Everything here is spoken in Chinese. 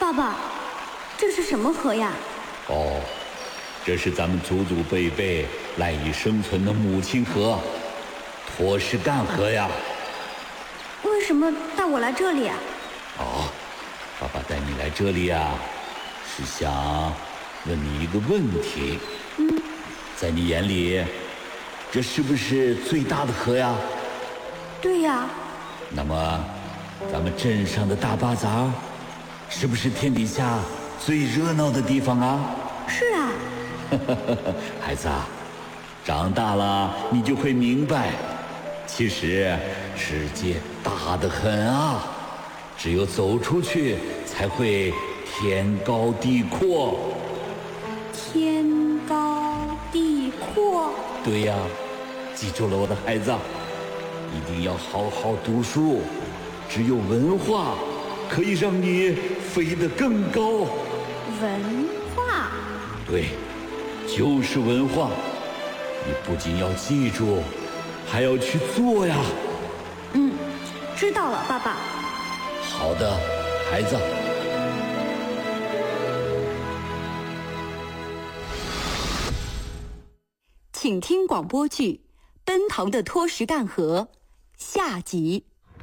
爸爸，这是什么河呀？ 哦，这是咱们祖祖辈辈赖以生存的母亲河——托什干河呀。 为什么带我来这里啊？ 哦，爸爸带你来这里啊，是想问你一个问题。在你眼里，这是不是最大的河呀？ 对呀。 那么，咱们镇上的大巴扎，是不是天底下最热闹的地方啊？ 是啊。 孩子啊，长大了你就会明白，其实世界大得很啊，只有走出去才会天高地阔。 天高地阔。 对呀，记住了我的孩子，一定要好好读书，只有文化可以让你飞得更高。 文化？ 对，就是文化。你不仅要记住，还要去做呀。 知道了，爸爸。 好的，孩子。 请听广播剧《奔腾的托什干河》下集。